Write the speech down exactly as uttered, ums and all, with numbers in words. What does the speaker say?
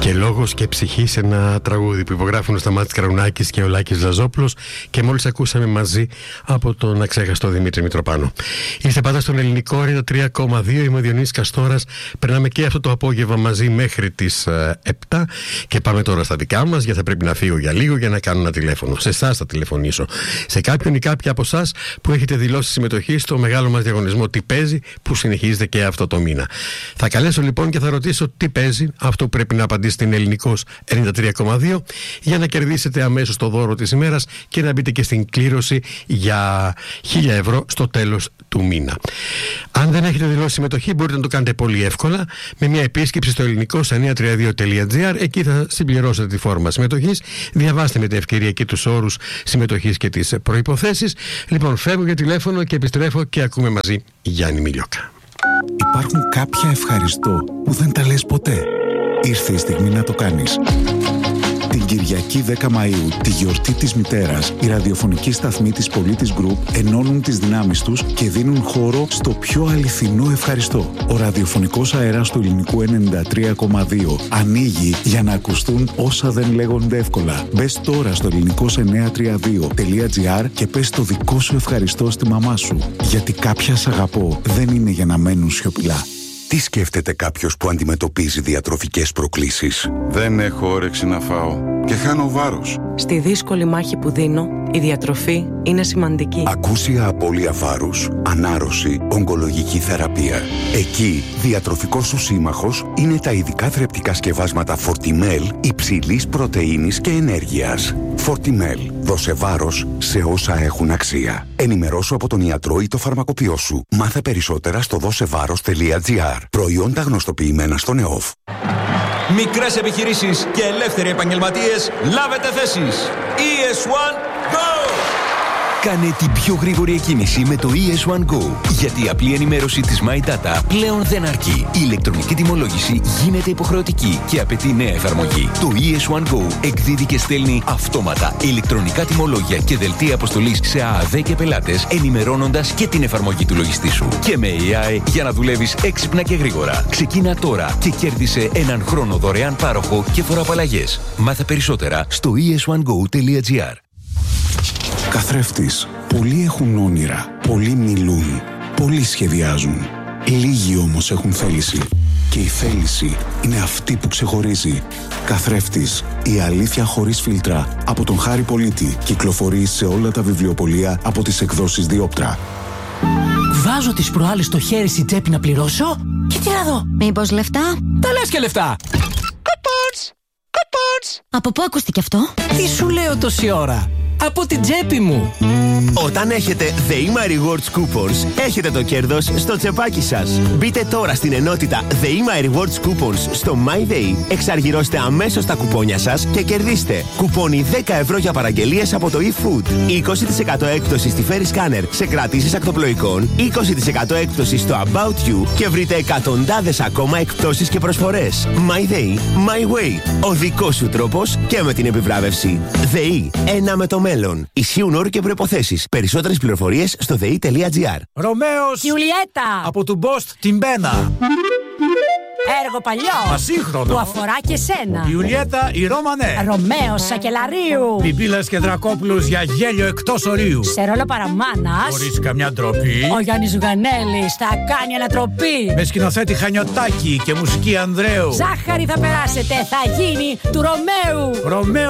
Και λόγος και ψυχή σε ένα τραγούδι που υπογράφουν ο Σταμάτης Καρουνάκης και ο Λάκης Λαζόπουλος, και μόλις ακούσαμε μαζί από τον αξέχαστο Δημήτρη Μητροπάνο. Είστε πάντα στον Ελληνικό ενενήντα τρία κόμμα δύο. Είμαι ο Διονύσης Καστόρας. Περνάμε και αυτό το απόγευμα μαζί μέχρι τις ε, επτά και πάμε τώρα στα δικά μας, γιατί θα πρέπει να φύγω για λίγο για να κάνω ένα τηλέφωνο. Σε εσάς θα τηλεφωνήσω. Σε κάποιον ή κάποια από εσάς που έχετε δηλώσει συμμετοχή στο μεγάλο μας διαγωνισμό Τι παίζει, που συνεχίζεται και αυτό το μήνα. Θα καλέσω λοιπόν και θα ρωτήσω τι παίζει, αυτό που πρέπει να απαντήσει στην Ελληνικός ενενήντα τρία κόμμα δύο, για να κερδίσετε αμέσως το δώρο της ημέρας και να μπείτε και στην κλήρωση για χίλια ευρώ στο τέλος του μήνα. Αν δεν έχετε δηλώσει συμμετοχή, μπορείτε να το κάνετε πολύ εύκολα με μια επίσκεψη στο ελληνικός εννιακόσια τριάντα δύο τελεία τζι άρ. Εκεί θα συμπληρώσετε τη φόρμα συμμετοχής. Διαβάστε με την ευκαιρία και τους όρους συμμετοχής και τις προϋποθέσεις. Λοιπόν, φεύγω για τηλέφωνο και επιστρέφω και ακούμε μαζί Γιάννη Μιλιόκα. Υπάρχουν κάποια ευχαριστώ που δεν τα λες ποτέ. Ήρθε η στιγμή να το κάνεις. Την Κυριακή δέκα Μαΐου, τη γιορτή της μητέρας, οι ραδιοφωνικοί σταθμοί της Πολίτης Group ενώνουν τις δυνάμεις τους και δίνουν χώρο στο πιο αληθινό ευχαριστώ. Ο ραδιοφωνικός αέρας του Ελληνικού ενενήντα τρία κόμμα δύο ανοίγει για να ακουστούν όσα δεν λέγονται εύκολα. Μπες τώρα στο ελληνικός εννιακόσια τριάντα δύο τελεία τζι άρ και πες το δικό σου ευχαριστώ στη μαμά σου. Γιατί κάποια σ' αγαπώ δεν είναι για να μένουν σιωπηλά. Τι σκέφτεται κάποιος που αντιμετωπίζει διατροφικές προκλήσεις? Δεν έχω όρεξη να φάω και χάνω βάρος. Στη δύσκολη μάχη που δίνω, η διατροφή είναι σημαντική. Ακούσια απώλεια βάρους, ανάρρωση, ογκολογική θεραπεία. Εκεί, διατροφικός σου σύμμαχος είναι τα ειδικά θρεπτικά σκευάσματα Fortimel υψηλής πρωτεΐνης και ενέργειας. Fortimel. Δώσε βάρος σε όσα έχουν αξία. Ενημερώσου από τον ιατρό ή το φαρμακοποιό σου. Μάθε περισσότερα στο δώσεβάρος τελεία τζι άρ. Προϊόντα γνωστοποιημένα στον ΕΟΦ. Μικρές επιχειρήσεις και ελεύθεροι επαγγελματίες, λάβετε θέσεις. ι ες ουάν Go! Κάνε την πιο γρήγορη εκκίνηση με το ι ες ουάν Go. Γιατί η απλή ενημέρωση της My Data πλέον δεν αρκεί. Η ηλεκτρονική τιμολόγηση γίνεται υποχρεωτική και απαιτεί νέα εφαρμογή. Το ι ες ουάν Go εκδίδει και στέλνει αυτόματα ηλεκτρονικά τιμολόγια και δελτία αποστολής σε ΑΑΔ και πελάτες, ενημερώνοντας και την εφαρμογή του λογιστή σου. Και με έι άι για να δουλεύεις έξυπνα και γρήγορα. Ξεκίνα τώρα και κέρδισε έναν χρόνο δωρεάν πάροχο και φοροαπαλλαγές. Μάθε περισσότερα στο ι ες ουάν γκο τελεία τζι άρ. Καθρέφτης. Πολλοί έχουν όνειρα, πολλοί μιλούν, πολλοί σχεδιάζουν. Λίγοι όμως έχουν θέληση. Και η θέληση είναι αυτή που ξεχωρίζει. Καθρέφτης. Η αλήθεια χωρίς φίλτρα. Από τον Χάρη Πολίτη. Κυκλοφορεί σε όλα τα βιβλιοπωλεία από τις εκδόσεις Διόπτρα. Βάζω τις προάλλες το χέρι στην τσέπη να πληρώσω και τι να δω. Μήπως λεφτά? Τα λες και λεφτά. Κουπόνς! Κουπόνς! Από πού ακούστηκε αυτό? Τι σου λέω τόση ώρα? Από την τσέπη μου. Όταν έχετε The Ima Rewards Coupons, έχετε το κέρδος στο τσεπάκι σας. Μπείτε τώρα στην ενότητα The Ima Rewards Coupons στο MyDay, εξαργυρώστε αμέσως τα κουπόνια σας και κερδίστε κουπόνι δέκα ευρώ για παραγγελίες από το eFood, είκοσι τοις εκατό έκπτωση στη Ferry Scanner σε κρατήσεις ακτοπλοϊκών, είκοσι τοις εκατό έκπτωση στο About You και βρείτε εκατοντάδες ακόμα εκπτώσεις και προσφορές. MyDay, My Way. Ο δικός σου τρόπος και με την επιβράβευση. ΔΕΗ, ένα με το μέλλον. Ισχύουν όροι και προϋποθέσεις. Περισσότερες πληροφορίες στο δε ι τελεία τζι άρ. Ρωμαίος Γιουλιέτα από του Μπόστ την Μπένα. Έργο παλιό. Ασύγχρονο. Που αφορά και σένα. Ιουλιέτα η Ρώμανέ. Ρωμαίος Σακελαρίου. Πιπίλας και Δρακόπουλος για γέλιο εκτός ορίου. Σε ρόλο παραμάνας. Χωρίς καμιά ντροπή. Ο Γιάννης Ζουγανέλης θα κάνει ανατροπή. Με σκηνοθέτη Χανιωτάκη και μουσική Ανδρέου. Ζάχαρη θα περάσετε. Θα γίνει του Ρωμαίου. Ρωμαίο.